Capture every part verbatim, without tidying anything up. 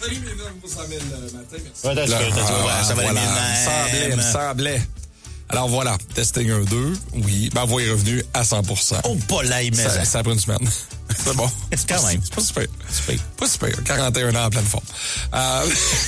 Salut, bienvenue au cent mille matin. Merci. Ouais, t'as dit, t'as dit, ouais, ça va voilà. aller bien. Me semblait, me semblait. Alors voilà, testing un deux, oui. Ma voix est revenue à cent pour cent. Oh, pas là, mais ça, ça a pris une semaine. C'est bon. C'est quand même. C'est pas super. Super. Pas super. quarante et un ans en pleine forme. Euh...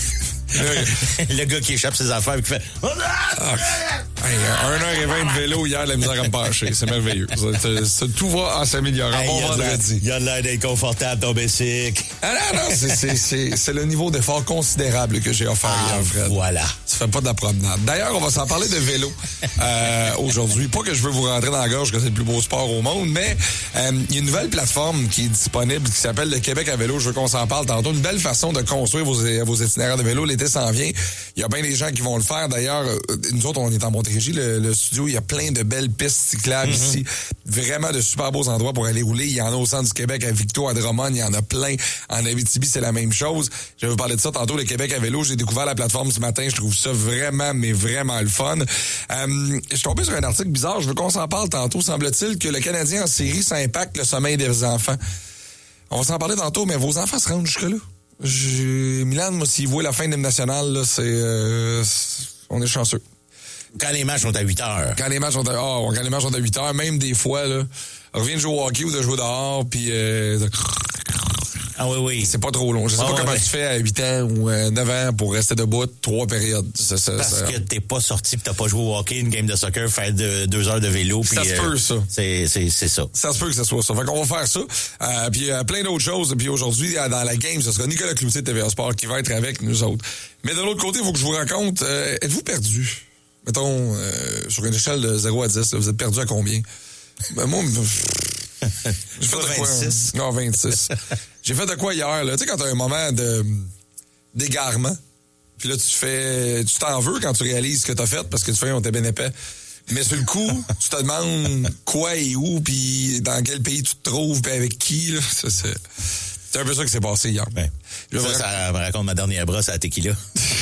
Le gars qui échappe ses affaires et qui fait... Ah, hey, un heure et vingt de vélo hier, la misère à me pencher. C'est merveilleux. Ça, ça, tout va en s'améliorant. Hey, bon vendredi. Il y a de l'air d'inconfortable, ton bicycle. Ah non, non, c'est, c'est, c'est, c'est le niveau d'effort considérable que j'ai offert Ah, hier, Fred. voilà. Tu fais pas de la promenade. D'ailleurs, on va s'en parler de vélo euh, aujourd'hui. Pas que je veux vous rentrer dans la gorge que c'est le plus beau sport au monde, mais euh, il y a une nouvelle plateforme qui est disponible qui s'appelle le Québec à vélo. Je veux qu'on s'en parle tantôt. Une belle façon de construire vos, vos itinéraires de vélo. L'été s'en vient. Il y a bien des gens qui vont le faire. D'ailleurs, nous autres, on est en Montérégie, le, le studio. Il y a plein de belles pistes cyclables mm-hmm. ici. Vraiment de super beaux endroits pour aller rouler. Il y en a au centre du Québec, à Victo, à Drummond. Il y en a plein. En Abitibi, c'est la même chose. Je vais vous parler de ça tantôt. Le Québec à vélo, j'ai découvert la plateforme ce matin. Je trouve ça vraiment, mais vraiment le fun. Euh, je suis tombé sur un article bizarre. Je veux qu'on s'en parle tantôt. Semble-t-il que le Canadien en série, ça impacte le sommeil des enfants. On va s'en parler tantôt, mais vos enfants se rendent jusque-là. J'ai... Milan, moi, s'il voit la fin de l'hymne national, là, c'est, euh, c'est... on est chanceux. Quand les matchs sont à huit heures. Quand les matchs sont à, oh, quand les matchs sont à huit heures, même des fois, là, on revient de jouer au hockey ou de jouer dehors, puis euh, de... Ah oui, oui. C'est pas trop long. Je sais ah, pas ouais, comment ouais. tu fais à huit ans ou à neuf ans pour rester debout trois périodes. Ça, ça, Parce ça... que t'es pas sorti pis t'as pas joué au hockey, une game de soccer, faire de, deux heures de vélo. Pis, ça se peut, euh, ça. C'est, c'est, c'est ça. Ça se peut que ce soit ça. Fait qu'on va faire ça. Euh, puis euh, plein d'autres choses. Puis aujourd'hui, dans la game, ce sera Nicolas Cloutier de T V A Sport qui va être avec nous autres. Mais de l'autre côté, il faut que je vous raconte, euh, êtes-vous perdu? Mettons, euh, sur une échelle de zéro à dix, là, vous êtes perdu à combien? Ben, moi, j'ai fait de quoi? vingt-six. Non, vingt-six. J'ai fait de quoi hier, là? Tu sais, quand t'as un moment de d'égarement, puis là, tu fais... Tu t'en veux quand tu réalises ce que t'as fait, parce que tu fais, on t'est bien épais. Mais sur le coup, tu te demandes quoi et où, puis dans quel pays tu te trouves, puis avec qui, là. C'est, c'est, c'est un peu ça qui s'est passé hier. Ouais. Je Ça, ça me raconte ma dernière brosse à la tequila.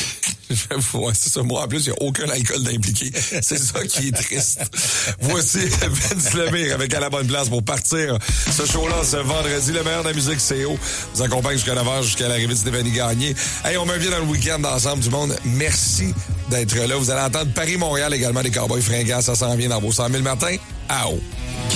Ouais, c'est ça. Moi, en plus, il n'y a aucun alcool d'impliqué. C'est ça qui est triste. Voici Vince Lemire avec À la bonne place pour partir ce show-là ce vendredi. Le meilleur de la musique, C O vous accompagne jusqu'à neuf heures, jusqu'à l'arrivée de Stéphanie Gagné. Hey, on met bien dans le week-end ensemble du monde. Merci d'être là. Vous allez entendre Paris-Montréal également, les Cowboys fringants. Ça s'en vient dans vos cent mille matins. À haut.